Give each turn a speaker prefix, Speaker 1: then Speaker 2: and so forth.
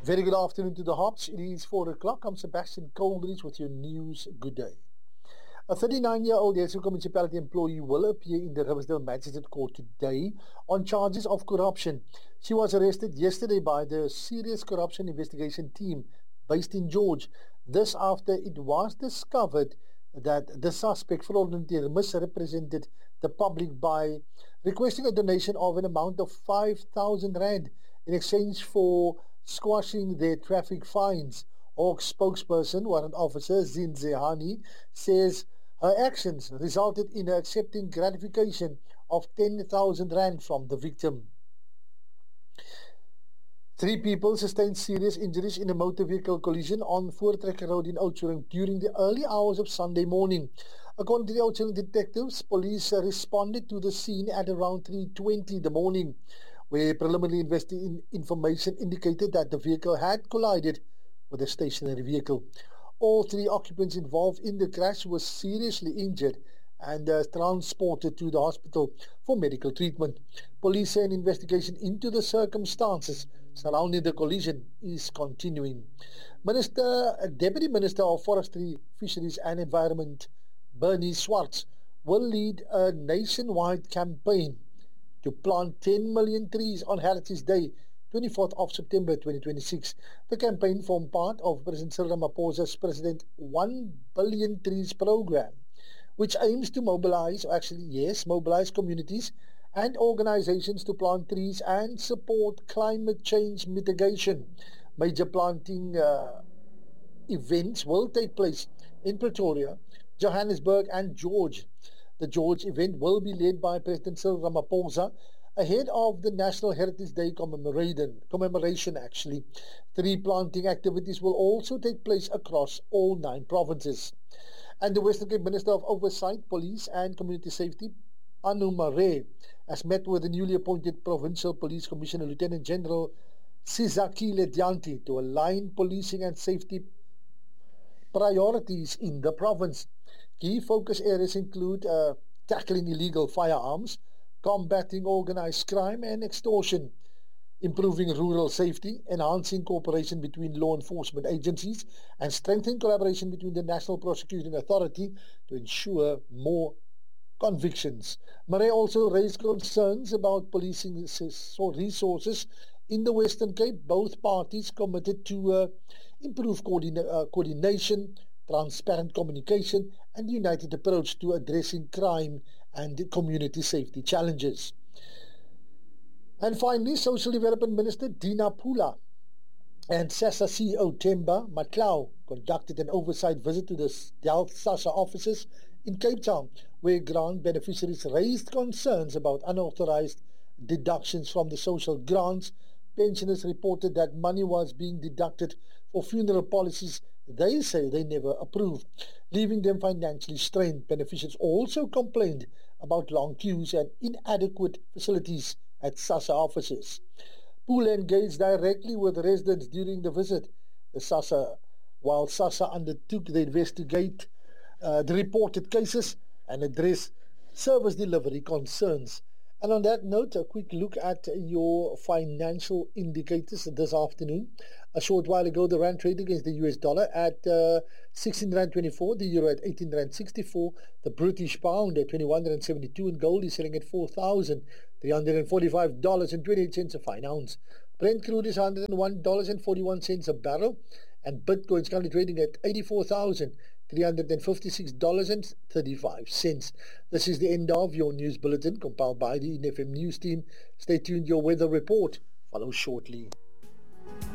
Speaker 1: Very good afternoon to the Hops. It is 4 o'clock. I'm Sebastian Coldridge with your news. Good day. A 39-year-old Yesu municipality employee will appear in the Riversdale Magistrate Court today on charges of corruption. She was arrested yesterday by the Serious Corruption Investigation Team based in George. This after it was discovered that the suspect fraudulently misrepresented the public by requesting a donation of an amount of 5,000 rand in exchange for squashing their traffic fines. Hawks spokesperson, Warrant Officer Zinzehani, says her actions resulted in her accepting gratification of 10,000 rand from the victim. 3 people sustained serious injuries in a motor vehicle collision on Voortrekker Road in Oudtshoorn during the early hours of Sunday morning. According to the Oudtshoorn detectives, police responded to the scene at around 3:20 in the morning, where preliminary information indicated that the vehicle had collided with a stationary vehicle. All 3 occupants involved in the crash were seriously injured and transported to the hospital for medical treatment. Police say an investigation into the circumstances surrounding the collision is continuing. Deputy Minister of Forestry, Fisheries and Environment, Bernie Swartz, will lead a nationwide campaign to plant 10 million trees on Heritage Day, 24th of September 2026. The campaign formed part of President Cyril Ramaphosa's President 1 Billion Trees program, which aims to mobilize communities and organizations to plant trees and support climate change mitigation. Major planting events will take place in Pretoria, Johannesburg and George. The George event will be led by President Cyril Ramaphosa ahead of the National Heritage Day commemoration. 3 planting activities will also take place across all 9 provinces. And the Western Cape Minister of Oversight, Police and Community Safety, Anu Mare, has met with the newly appointed Provincial Police Commissioner, Lieutenant General Sizaki Ledyanti, to align policing and safety priorities in the province. Key focus areas include tackling illegal firearms, combating organized crime and extortion, improving rural safety, enhancing cooperation between law enforcement agencies, and strengthening collaboration between the National Prosecuting Authority to ensure more convictions. Murray also raised concerns about policing resources in the Western Cape. Both parties committed to improve coordination, transparent communication, and united approach to addressing crime and community safety challenges. And finally, Social Development Minister Dina Pula and SASSA CEO Themba Matlau conducted an oversight visit to the SASSA offices in Cape Town, where grant beneficiaries raised concerns about unauthorized deductions from the social grants. Pensioners reported that money was being deducted for funeral policies they say they never approved, leaving them financially strained. Beneficiaries also complained about long queues and inadequate facilities at SASSA offices. Pool engaged directly with residents during the visit. While SASSA undertook to investigate the reported cases and address service delivery concerns. And on that note, a quick look at your financial indicators this afternoon. A short while ago, the rand traded against the US dollar at 16 rand 24, the euro at 18 rand 64, the British pound at 21 rand 72, and gold is selling at $4,345.28 a fine ounce. Brent crude is $101.41 a barrel, and Bitcoin is currently trading at $84,356.35. This is the end of your news bulletin compiled by the NFM News team. Stay tuned, your weather report follows shortly.